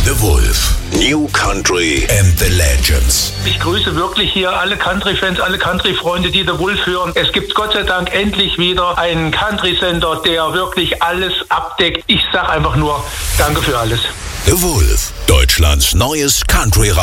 The Wolf. New Country and the Legends. Ich grüße wirklich hier alle Country-Fans, alle Country-Freunde, die The Wolf hören. Es gibt Gott sei Dank endlich wieder einen Country-Sender, der wirklich alles abdeckt. Ich sag einfach nur, danke für alles. The Wolf. Deutschlands neues Country